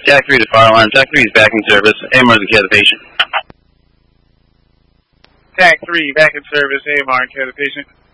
TAC 3 to fire alarm. TAC 3 is back in service. AMR is the care of the patient. TAC 3 back in service. AMR and care of the patient.